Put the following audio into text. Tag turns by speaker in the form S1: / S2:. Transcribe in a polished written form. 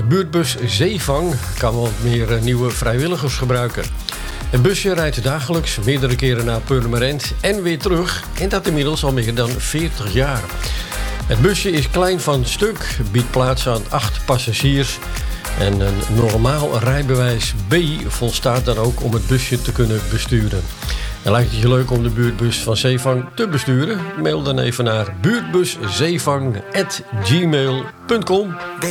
S1: buurtbus Zeevang kan wat meer nieuwe vrijwilligers gebruiken. Het busje rijdt dagelijks meerdere keren naar Purmerend en weer terug. En dat inmiddels al meer dan 40 jaar. Het busje is klein van stuk, biedt plaats aan 8 passagiers. En een normaal rijbewijs B volstaat dan ook om het busje te kunnen besturen. En lijkt het je leuk om de buurtbus van Zeevang te besturen? Mail dan even naar buurtbuszeevang@gmail.com.